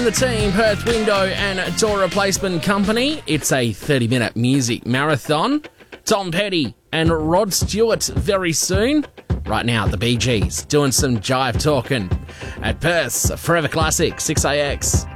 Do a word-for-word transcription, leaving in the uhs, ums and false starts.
and the team, Perth Window and Door Replacement Company. It's a thirty-minute music marathon. Tom Petty and Rod Stewart very soon. Right now, the Bee Gees doing some jive talking at Perth's Forever Classic, six A X.